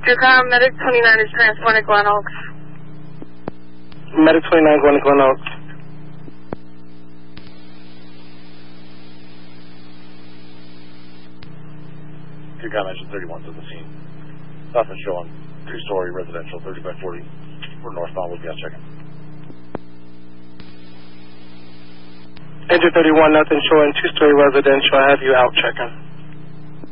Intercom, Medic 29 is transporting Glen Oaks. Medic 29 going to Glen Oaks. Intercom engine 31 to the scene. Nothing showing. 2-story residential, 30 by 40. We're northbound, we'll be out checking. Engine 31, nothing showing. 2-story residential. I have you out checking.